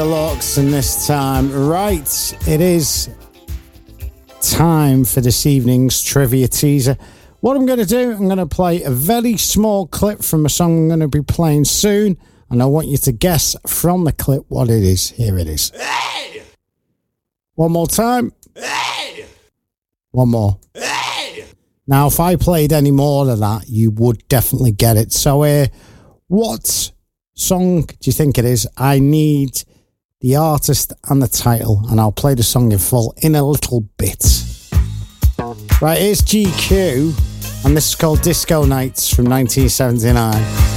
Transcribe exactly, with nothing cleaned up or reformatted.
Locks, and this time, right, it is time for this evening's trivia teaser. What I'm going to do, I'm going to play a very small clip from a song I'm going to be playing soon, and I want you to guess from the clip what it is. Here it is. Hey! One more time. Hey! One more. Hey! Now, if I played any more of that, you would definitely get it. So, uh, what song do you think it is? I need the artist and the title, and I'll play the song in full in a little bit. Right, here's G Q, and this is called Disco Nights from nineteen seventy-nine.